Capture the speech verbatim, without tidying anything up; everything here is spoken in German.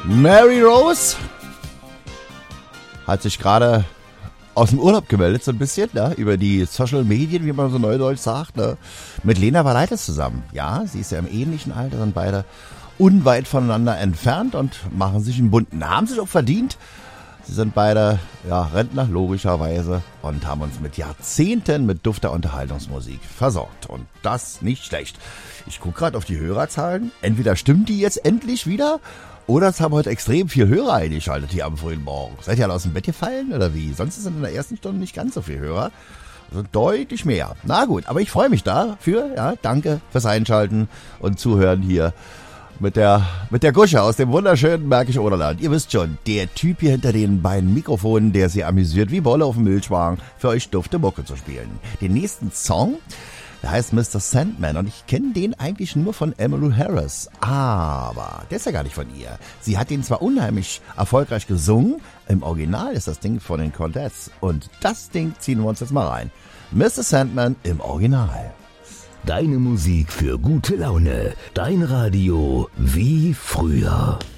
Mary Rose hat sich gerade aus dem Urlaub gemeldet, so ein bisschen, ne? Über die Social Medien, wie man so neudeutsch sagt, ne? Mit Lena Valaitis zusammen. Ja, sie ist ja im ähnlichen Alter, sind beide unweit voneinander entfernt und machen sich einen bunten Namen, sich auch verdient. Sie sind beide, ja, Rentner, logischerweise, und haben uns mit Jahrzehnten mit dufter Unterhaltungsmusik versorgt. Und das nicht schlecht. Ich gucke gerade auf die Hörerzahlen. Entweder stimmt die jetzt endlich wieder, oder es haben heute extrem viel Hörer eingeschaltet hier am frühen Morgen. Seid ihr alle aus dem Bett gefallen, oder wie? Sonst sind in der ersten Stunde nicht ganz so viele Hörer. Also deutlich mehr. Na gut, aber ich freue mich dafür. Ja, danke fürs Einschalten und Zuhören hier. Mit der, mit der Gusche aus dem wunderschönen Märkisch Oderland. Ihr wisst schon, der Typ hier hinter den beiden Mikrofonen, der sie amüsiert wie Wolle auf dem Milchwagen, für euch dufte Mucke zu spielen. Den nächsten Song, der heißt Mister Sandman, und ich kenne den eigentlich nur von Emmylou Harris. Aber der ist ja gar nicht von ihr. Sie hat den zwar unheimlich erfolgreich gesungen, im Original ist das Ding von den Cordettes. Und das Ding ziehen wir uns jetzt mal rein. Mister Sandman im Original. Deine Musik für gute Laune. Dein Radio wie früher.